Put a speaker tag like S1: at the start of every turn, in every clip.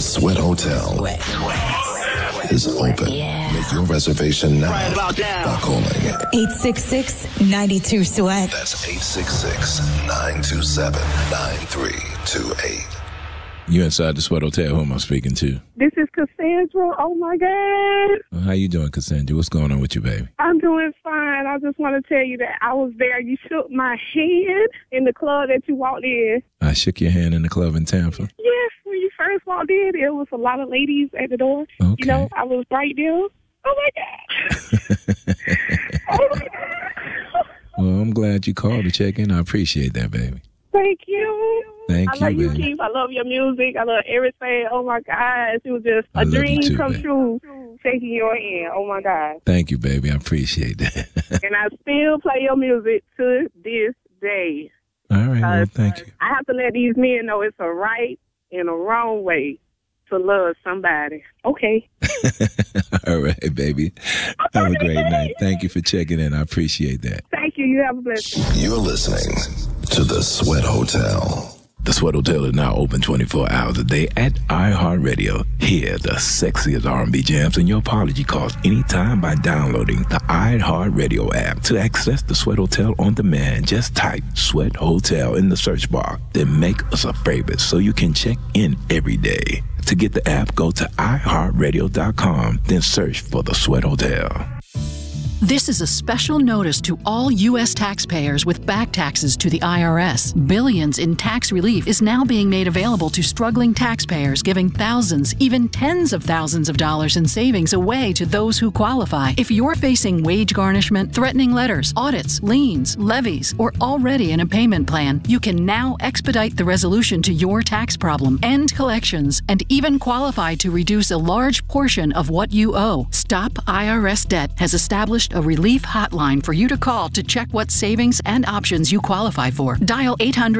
S1: Sweat Hotel is open. Make your reservation now by calling
S2: 866-92-SWEAT.
S1: That's 866-927-9328.
S3: You inside the Sweat Hotel. Who am I speaking to?
S4: This is Cassandra. Oh, my God.
S3: Well, how you doing, Cassandra? What's going on with you, baby?
S4: I'm doing fine. I just want to tell you that I was there. You shook my hand in the club that you walked in.
S3: I shook your hand in the club in Tampa?
S4: Yes, when you first walked in, there was a lot of ladies at the door.
S3: Okay.
S4: You know, I was right there. Oh, my God. Oh, my God.
S3: Well, I'm glad you called to check in. I appreciate that, baby.
S4: Thank you.
S3: Thank you,
S4: I love you,
S3: baby.
S4: Keith. I love your music. I love everything. Oh, my God. It was just
S3: I
S4: a
S3: love you
S4: dream
S3: too,
S4: come
S3: baby.
S4: true, shaking your hand. Oh, my God.
S3: Thank you, baby. I appreciate that.
S4: And I still play your music to this day.
S3: All right, well, thank you.
S4: I have to let these men know it's a right and a wrong way to love somebody. Okay.
S3: All right, baby. Have a great night. Thank you for checking in. I appreciate that.
S4: Thank you. You have a blessing.
S1: You're listening to the Sweat Hotel.
S3: The Sweat Hotel is now open 24 hours a day at iHeartRadio. Hear the sexiest R&B jams in your apology calls anytime by downloading the iHeartRadio app. To access the Sweat Hotel on demand, just type Sweat Hotel in the search bar. Then make us a favorite so you can check in every day. To get the app, go to iHeartRadio.com, then search for the Sweat Hotel.
S5: This is a special notice to all U.S. taxpayers with back taxes to the IRS. Billions in tax relief is now being made available to struggling taxpayers, giving thousands, even tens of thousands of dollars in savings away to those who qualify. If you're facing wage garnishment, threatening letters, audits, liens, levies, or already in a payment plan, you can now expedite the resolution to your tax problem, end collections, and even qualify to reduce a large portion of what you owe. Stop IRS Debt has established a relief hotline for you to call to check what savings and options you qualify for. Dial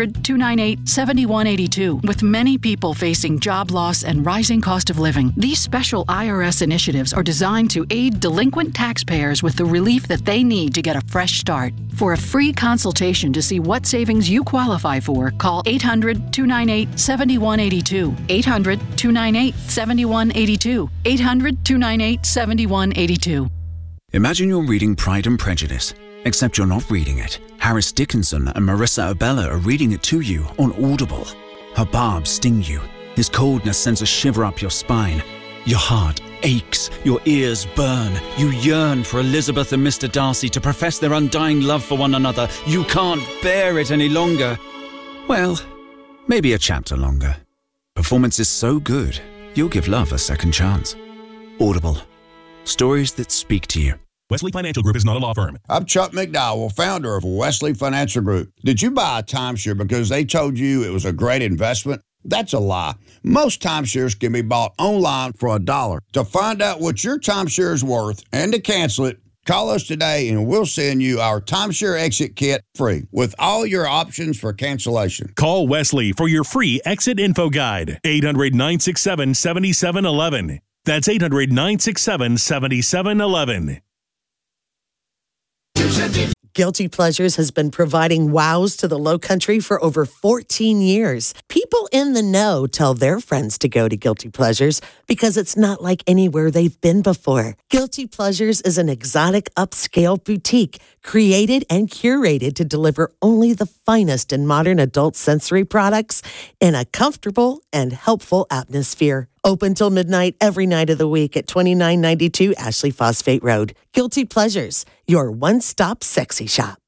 S5: 800-298-7182. With many people facing job loss and rising cost of living, these special IRS initiatives are designed to aid delinquent taxpayers with the relief that they need to get a fresh start. For a free consultation to see what savings you qualify for, call 800-298-7182. 800-298-7182. 800-298-7182.
S6: Imagine you're reading Pride and Prejudice, except you're not reading it. Harris Dickinson and Marissa Abella are reading it to you on Audible. Her barbs sting you. His coldness sends a shiver up your spine. Your heart aches. Your ears burn. You yearn for Elizabeth and Mr. Darcy to profess their undying love for one another. You can't bear it any longer. Well, maybe a chapter longer. Performance is so good, you'll give love a second chance. Audible. Stories that speak to you.
S7: Wesley Financial Group is not a law firm.
S8: I'm Chuck McDowell, founder of Wesley Financial Group. Did you buy a timeshare because they told you it was a great investment? That's a lie. Most timeshares can be bought online for $1. To find out what your timeshare is worth and to cancel it, call us today and we'll send you our timeshare exit kit free with all your options for cancellation.
S7: Call Wesley for your free exit info guide. 800-967-7711. That's 800-967-7711.
S9: Guilty Pleasures has been providing wows to the Lowcountry for over 14 years. People in the know tell their friends to go to Guilty Pleasures because it's not like anywhere they've been before. Guilty Pleasures is an exotic upscale boutique created and curated to deliver only the finest in modern adult sensory products in a comfortable and helpful atmosphere. Open till midnight every night of the week at 2992 Ashley Phosphate Road. Guilty Pleasures, your one-stop sexy shop.